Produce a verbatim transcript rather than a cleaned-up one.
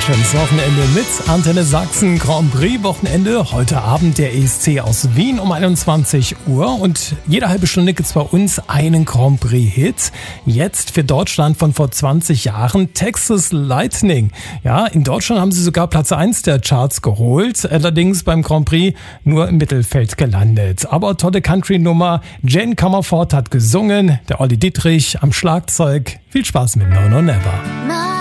schönes Wochenende mit Antenne Sachsen Grand Prix Wochenende. Heute Abend der E S C aus Wien um einundzwanzig Uhr und jede halbe Stunde gibt's bei uns einen Grand Prix Hit. Jetzt für Deutschland von vor zwanzig Jahren Texas Lightning. Ja, in Deutschland haben sie sogar Platz eins der Charts geholt, allerdings beim Grand Prix nur im Mittelfeld gelandet. Aber tolle Country-Nummer. Jane Comerford hat gesungen, der Olli Dietrich am Schlagzeug. Viel Spaß mit No No Never.